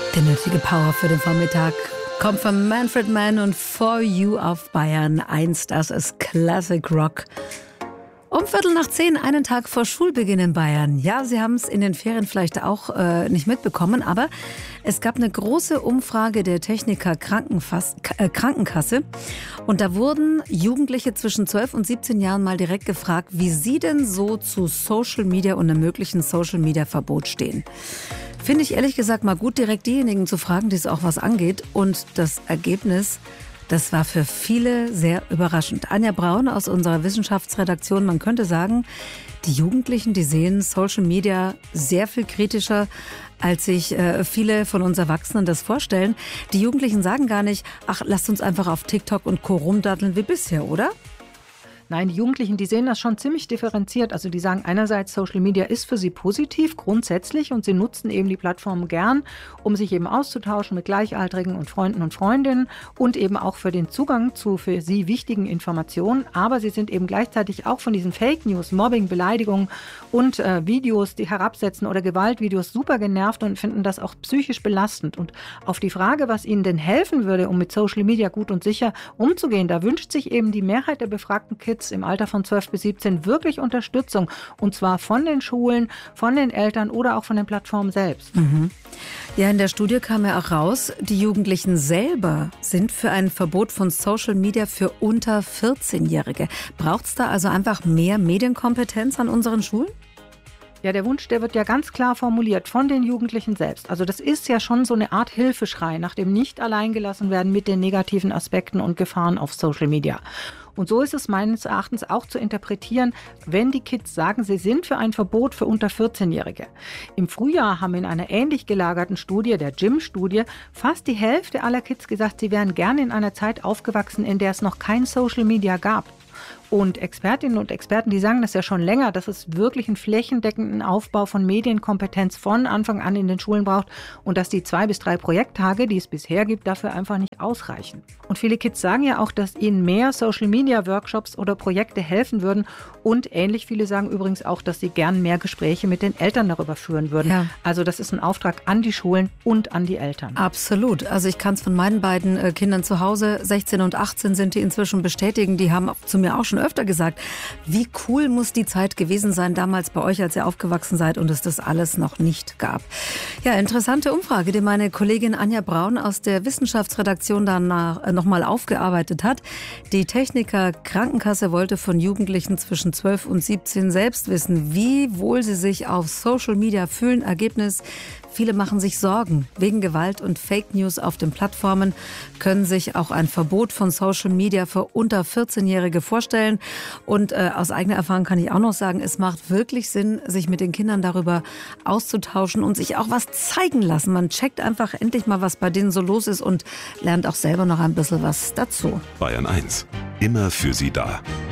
Die nötige Power für den Vormittag kommt von Manfred Mann und For You auf Bayern 1. Das ist Classic Rock. Um 9:15, einen Tag vor Schulbeginn in Bayern. Ja, Sie haben es in den Ferien vielleicht auch nicht mitbekommen, aber es gab eine große Umfrage der Techniker Krankenkasse. Und da wurden Jugendliche zwischen 12 und 17 Jahren mal direkt gefragt, wie sie denn so zu Social Media und einem möglichen Social Media Verbot stehen. Finde ich ehrlich gesagt mal gut, direkt diejenigen zu fragen, die es auch was angeht. Und das Ergebnis, das war für viele sehr überraschend. Anja Braun aus unserer Wissenschaftsredaktion, man könnte sagen, die Jugendlichen, die sehen Social Media sehr viel kritischer, als sich viele von uns Erwachsenen das vorstellen. Die Jugendlichen sagen gar nicht, ach, lasst uns einfach auf TikTok und Co. rumdatteln wie bisher, oder? Nein, die Jugendlichen, die sehen das schon ziemlich differenziert. Also die sagen einerseits, Social Media ist für sie positiv, grundsätzlich, und sie nutzen eben die Plattformen gern, um sich eben auszutauschen mit Gleichaltrigen und Freunden und Freundinnen und eben auch für den Zugang zu für sie wichtigen Informationen. Aber sie sind eben gleichzeitig auch von diesen Fake News, Mobbing, Beleidigungen und Videos, die herabsetzen oder Gewaltvideos super genervt und finden das auch psychisch belastend. Und auf die Frage, was ihnen denn helfen würde, um mit Social Media gut und sicher umzugehen, da wünscht sich eben die Mehrheit der befragten Kids im Alter von 12 bis 17 wirklich Unterstützung. Und zwar von den Schulen, von den Eltern oder auch von den Plattformen selbst. Mhm. Ja, in der Studie kam ja auch raus, die Jugendlichen selber sind für ein Verbot von Social Media für unter 14-Jährige. Braucht es da also einfach mehr Medienkompetenz an unseren Schulen? Ja, der Wunsch, der wird ja ganz klar formuliert von den Jugendlichen selbst. Also das ist ja schon so eine Art Hilfeschrei nach dem Nicht-Alleingelassen werden mit den negativen Aspekten und Gefahren auf Social Media. Und so ist es meines Erachtens auch zu interpretieren, wenn die Kids sagen, sie sind für ein Verbot für unter 14-Jährige. Im Frühjahr haben in einer ähnlich gelagerten Studie, der Gym-Studie, fast die Hälfte aller Kids gesagt, sie wären gerne in einer Zeit aufgewachsen, in der es noch kein Social Media gab. Und Expertinnen und Experten, die sagen das ja schon länger, dass es wirklich einen flächendeckenden Aufbau von Medienkompetenz von Anfang an in den Schulen braucht und dass die 2 bis 3 Projekttage, die es bisher gibt, dafür einfach nicht ausreichen. Und viele Kids sagen ja auch, dass ihnen mehr Social-Media-Workshops oder Projekte helfen würden. Und ähnlich viele sagen übrigens auch, dass sie gern mehr Gespräche mit den Eltern darüber führen würden. Ja. Also das ist ein Auftrag an die Schulen und an die Eltern. Absolut. Also ich kann es von meinen beiden Kindern zu Hause, 16 und 18 sind die inzwischen bestätigen, die haben zu mir auch schon öfter gesagt, wie cool muss die Zeit gewesen sein damals bei euch, als ihr aufgewachsen seid und es das alles noch nicht gab. Ja, interessante Umfrage, die meine Kollegin Anja Braun aus der Wissenschaftsredaktion danach nochmal aufgearbeitet hat. Die Techniker Krankenkasse wollte von Jugendlichen zwischen 12 und 17 selbst wissen, wie wohl sie sich auf Social Media fühlen. Ergebnis: Viele machen sich Sorgen. Wegen Gewalt und Fake News auf den Plattformen können sich auch ein Verbot von Social Media für unter 14-Jährige vorstellen. Und aus eigener Erfahrung kann ich auch noch sagen, es macht wirklich Sinn, sich mit den Kindern darüber auszutauschen und sich auch was zeigen lassen. Man checkt einfach endlich mal, was bei denen so los ist und lernt auch selber noch ein bisschen was dazu. Bayern 1. Immer für Sie da.